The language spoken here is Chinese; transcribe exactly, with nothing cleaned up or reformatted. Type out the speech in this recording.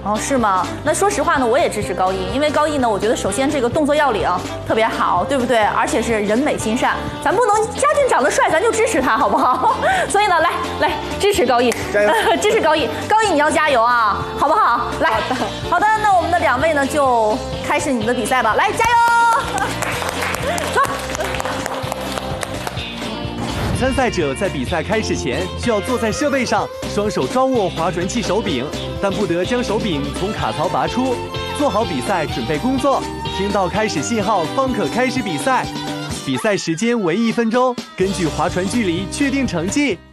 哦，是吗？那说实话呢，我也支持高毅，因为高毅呢，我觉得首先这个动作要领特别好，对不对？而且是人美心善，咱不能家俊长得帅，咱就支持他，好不好？所以呢，来来支持高毅， 加油！ 支持高毅，高毅你要加油啊，好不好？来，好的，好的，那我们的两位呢就开始你们的比赛吧，来加油！走。 参赛者在比赛开始前需要坐在设备上，双手抓握划船器手柄，但不得将手柄从卡槽拔出。做好比赛准备工作，听到开始信号方可开始比赛。比赛时间为一分钟，根据划船距离确定成绩。